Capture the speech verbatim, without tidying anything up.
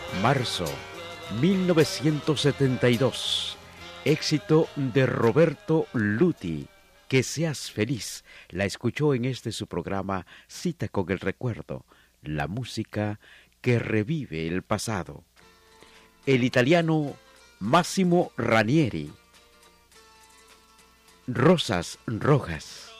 Marzo, mil novecientos setenta y dos. Éxito de Roberto Luti. Que seas feliz. La escuchó en este su programa Cita con el Recuerdo. La música que revive el pasado. El italiano Massimo Ranieri. Rosas rojas.